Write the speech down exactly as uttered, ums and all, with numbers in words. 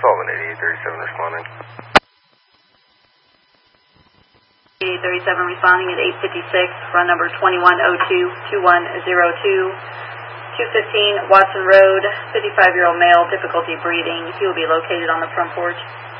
Sullivan, eighty-eight thirty-seven responding. eighty-eight thirty-seven responding at eight fifty-six, run number twenty-one oh two, two one oh two, two fifteen Watson Road, fifty-five-year-old male, difficulty breathing. He will be located on the front porch.